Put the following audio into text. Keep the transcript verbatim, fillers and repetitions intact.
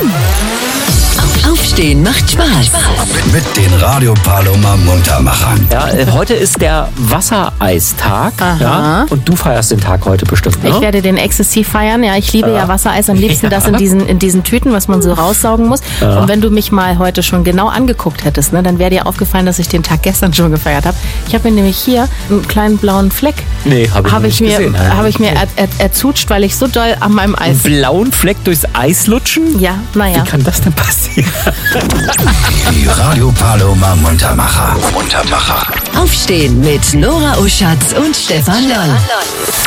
Aufstehen macht Spaß. Mit den Radio Paloma Muntermachern. Ja, äh, heute ist der Wassereistag. Ja, und du feierst den Tag heute bestimmt, ne? Ich werde den exzessiv feiern. Ja, ich liebe ja, ja Wassereis. Am liebsten ja. das in diesen, in diesen Tüten, was man so raussaugen muss. Ja. Und wenn du mich mal heute schon genau angeguckt hättest, ne, dann wäre dir aufgefallen, dass ich den Tag gestern schon gefeiert habe. Ich habe mir nämlich hier einen kleinen blauen Fleck. Nee, habe ich, hab ich nicht mir, gesehen. Habe ich mir er, er, erzutscht, weil ich so doll an meinem Eis... Einen blauen Fleck durchs Eis lutschen? Ja, naja. Wie kann das denn passieren? Die Radio Paloma Muntermacher. Muntermacher. Aufstehen mit Nora Oschatz und Stefan Loll.